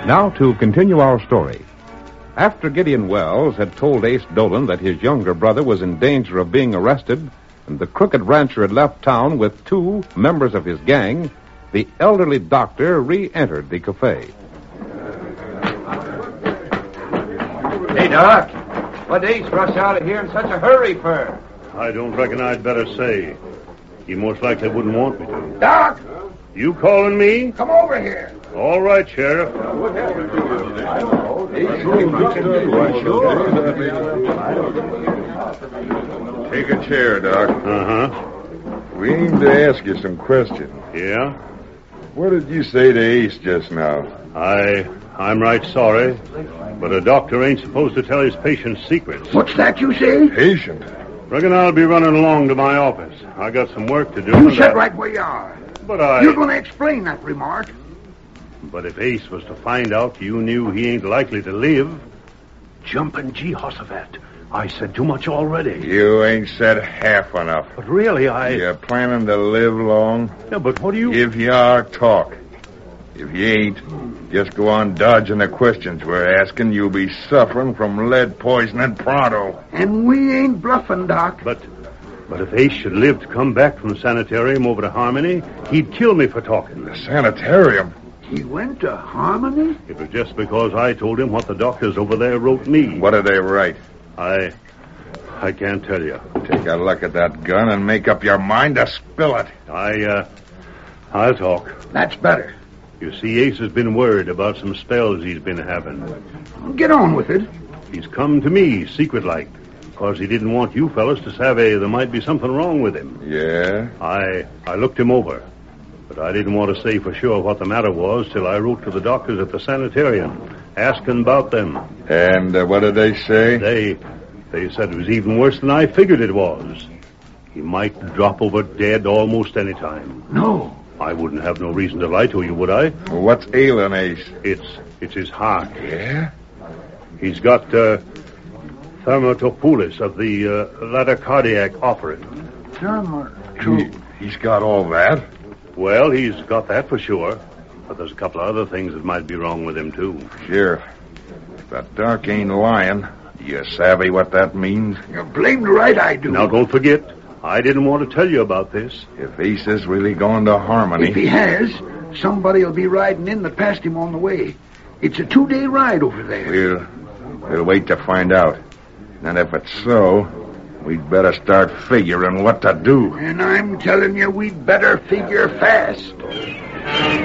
Now to continue our story. After Gideon Wells had told Ace Dolan that his younger brother was in danger of being arrested and the crooked rancher had left town with 2 members of his gang, the elderly doctor re-entered the cafe. Hey, Doc. What Ace rush out of here in such a hurry for? I don't reckon I'd better say. He most likely wouldn't want me to. Doc! You calling me? Come over here. All right, Sheriff. Take a chair, Doc. Uh-huh. We aim to ask you some questions. Yeah? What did you say to Ace just now? I'm right sorry, but a doctor ain't supposed to tell his patients secrets. What's that you say? Patient. Reckon I'll be running along to my office. I got some work to do. You sit right where you are. But You're going to explain that remark. But if Ace was to find out you knew he ain't likely to live... Jumpin' Jehoshaphat. I said too much already. You ain't said half enough. But really, You're planning to live long? Yeah, but what do you... If you are, talk. If you ain't, just go on dodging the questions we're asking. You'll be suffering from lead poisoning pronto. And we ain't bluffing, Doc. But if Ace should live to come back from the sanitarium over to Harmony, he'd kill me for talking. The sanitarium? He went to Harmony? It was just because I told him what the doctors over there wrote me. What did they write? I can't tell you. Take a look at that gun and make up your mind to spill it. I'll talk. That's better. You see, Ace has been worried about some spells he's been having. Get on with it. He's come to me, secret-like, because he didn't want you fellas to savvy there might be something wrong with him. Yeah? I looked him over, but I didn't want to say for sure what the matter was till I wrote to the doctors at the sanitarium, asking about them. And what did they say? They said it was even worse than I figured it was. He might drop over dead almost any time. No. I wouldn't have no reason to lie to you, would I? Well, what's ailing Ace? It's his heart. Yeah? He's got thermotopoulos of the ladder cardiac offering. He's got all that? Well, he's got that for sure. But there's a couple of other things that might be wrong with him, too. Sheriff, if that doc ain't lying, do you savvy what that means? You're blamed right I do. Now, don't forget, I didn't want to tell you about this. If Ace is really going to Harmony... If he has, somebody will be riding in that passed him on the way. It's a 2-day ride over there. We'll wait to find out. And if it's so, we'd better start figuring what to do. And I'm telling you, we'd better figure fast.